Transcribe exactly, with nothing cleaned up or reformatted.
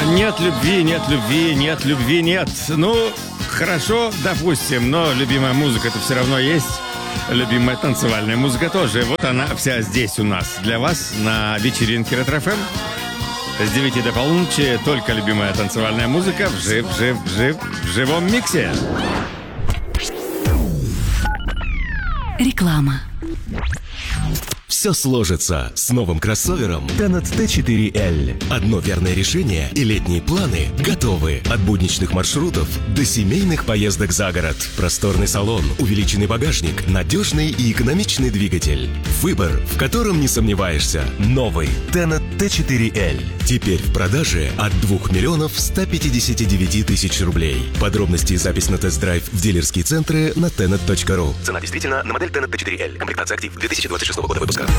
Нет любви, нет любви, нет любви, нет. Ну, хорошо, допустим, но любимая музыка это все равно есть. Любимая танцевальная музыка тоже. Вот она вся здесь у нас. Для вас на вечеринке Ретро-ФМ. С девяти до полуночи только любимая танцевальная музыка в жив, жив, жив, в живом миксе. Реклама. Все сложится с новым кроссовером Tenet ти четыре эл. Одно верное решение и летние планы готовы. От будничных маршрутов до семейных поездок за город. Просторный салон, увеличенный багажник, надежный и экономичный двигатель. Выбор, в котором не сомневаешься. Новый Tenet ти четыре эл. Теперь в продаже от двух миллионов ста пятидесяти девяти тысяч рублей. Подробности и запись на тест-драйв в дилерские центры на tenet точка ру. Цена действительно на модель Tenet ти четыре эл. Комплектация актив две тысячи двадцать шестого года выпуска.